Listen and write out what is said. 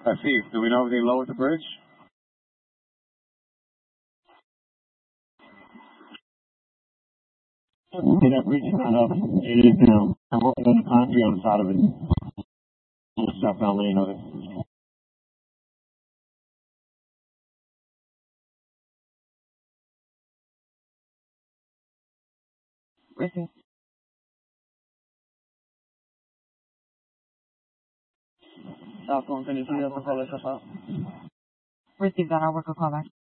Steve, do we know anything low at the bridge? Okay, that bridge is not up. It is now. I'm working on the concrete on the side of it. Stuff down there, you know. Ricky. Cell phone, can you see that before I step out? Received that. I'll work a call back.